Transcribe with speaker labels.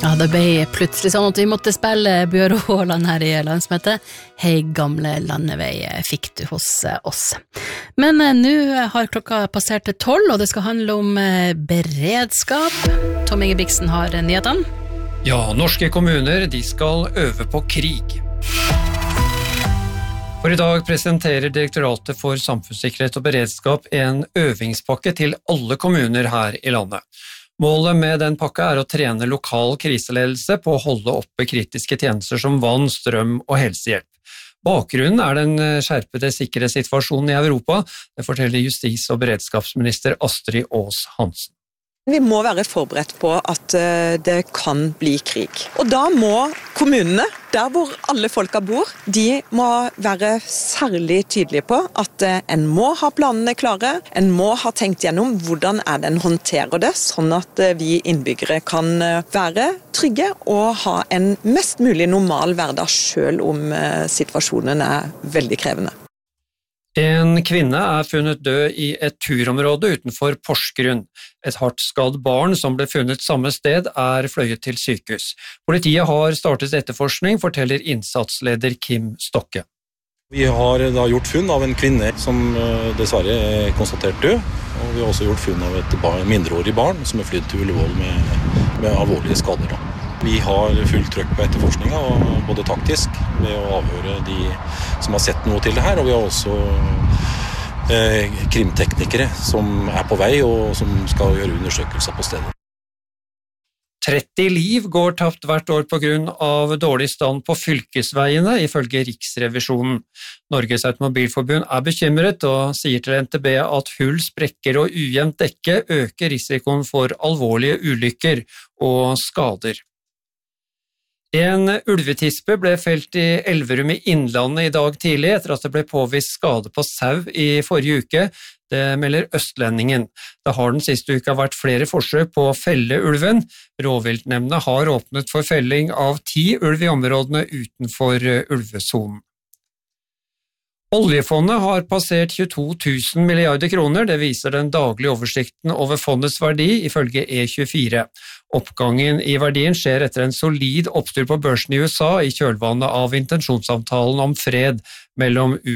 Speaker 1: Ja, det ble plutselig sånn at vi måtte spille Bjøre Håland her i landsmøtet. Hei gamle landevei fikk du hos oss. Men nå har klokka passert til 12, og det skal handle om beredskap. Tom Ingebrigtsen har nyhetene.
Speaker 2: Ja, norske kommuner, de skal øve på krig. For i dag presenterer Direktoratet for samfunnssikkerhet og beredskap en øvingspakke til alle kommuner her i landet. Målet med den pakka er å trene lokal kriseledelse på å holde oppe kritiske tjenester som vann, strøm og helsehjelp. Bakgrunnen er den skjerpede sikkerhetssituasjonen i Europa, det forteller justis- og beredskapsminister Astrid Aas Hansen.
Speaker 3: Vi må være forberedt på at det kan bli krig. Og da må kommunene, der hvor alle folka bor, de må være særlig tydelige på at en må ha planene klare, en må ha tenkt gjennom hvordan en håndterer det, sånn at vi innbyggere kan være trygge og ha en mest mulig normal hverdag selv om situasjonen er veldig krevende.
Speaker 2: En kvinne er funnet død i et turområde utenfor Porsgrunn. Et hardt skadd barn som ble funnet samme sted er fløyet til sykehus. Politiet har startet etterforskning, forteller innsatsleder Kim Stokke.
Speaker 4: Vi har da gjort funn av en kvinne som dessverre er konstatert død, og vi har også gjort funn av et mindreårig barn som er flyttet til Ullevål med alvorlige skader. Vi har fullt trøkk på etterforskninga, både taktisk ved å avhøre de som har sett noe til det her, og vi har også krimteknikere som er på vei og som skal gjøre undersøkelser på stedet.
Speaker 2: 30 liv går tapt hvert år på grunn av dårlig stand på fylkesveiene, ifølge Riksrevisjonen. Norges Automobilforbund er bekymret og sier til NTB at hull, sprekker og ujevnt dekke øker risikoen for alvorlige ulykker og skader. En ulvetispe ble felt i Elverum i Innlandet i dag tidlig etter at det ble påvist skade på sau i forrige uke. Det melder Østlendingen. Det har den siste uka vært flere forsøk på å felle ulven. Rovviltnemndene har åpnet for felling av 10 ulv i områdene utenfor ulvesonen. Oljefondet har passert 22 000 milliarder kroner, det viser den daglige oversikten over fondets verdi ifølge E24. Oppgangen i verdien skjer etter en solid oppstyr på børsen i USA i kjølvannet av intensjonsavtalen om fred mellom